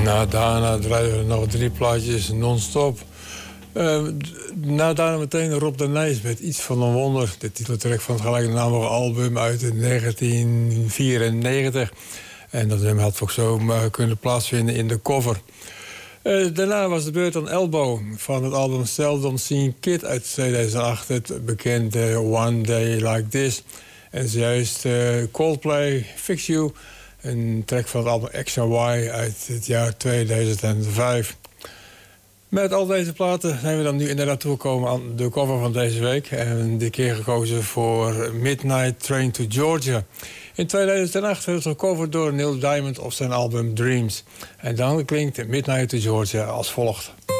Daarna draaien we nog 3 plaatjes non-stop. Daarna meteen Rob de Nijs met Iets van een Wonder. De titeltrack van het gelijknamige album uit 1994. En dat nummer had ook zo kunnen plaatsvinden in de cover. Daarna was de beurt aan Elbow van het album Seldom Seen Kid uit 2008. Het bekende One Day Like This. En zojuist Coldplay, Fix You. Een track van het album X and Y uit het jaar 2005. Met al deze platen zijn we dan nu inderdaad toegekomen aan de cover van deze week. En dit keer gekozen voor Midnight Train to Georgia. In 2008 werd het gecoverd door Neil Diamond op zijn album Dreams. En dan klinkt Midnight to Georgia als volgt.